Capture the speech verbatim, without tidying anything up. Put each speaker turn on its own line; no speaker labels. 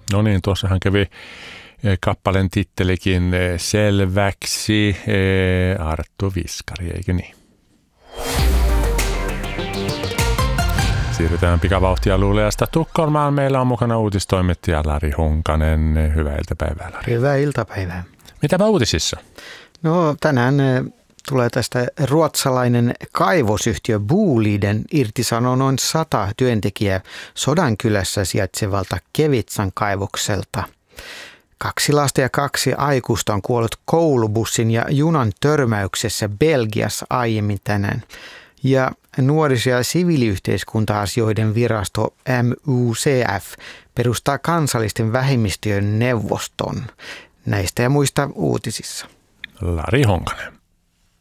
No niin, tuossahan kävi kappaleen tittelikin selväksi. Arttu Viskari, eikö niin? Siirrytään pikavauhtia Luuleasta Tukholmaan. Meillä on mukana uutistoimittaja Lari Honkanen. Hyvää iltapäivää, Lari.
Hyvää iltapäivää.
Mitäpä uutisissa?
No tänään tulee tästä ruotsalainen kaivosyhtiö Boliden irtisanoo noin sata työntekijää Sodankylässä sijaitsevalta Kevitsan kaivokselta. Kaksi lasta ja kaksi aikuista on kuollut koulubussin ja junan törmäyksessä Belgiassa aiemmin tänään. Ja nuoriso- ja siviiliyhteiskunta-asioiden virasto M U C F perustaa kansallisten vähemmistöjen neuvoston. Näistä ja muista uutisissa.
Lari Honkanen.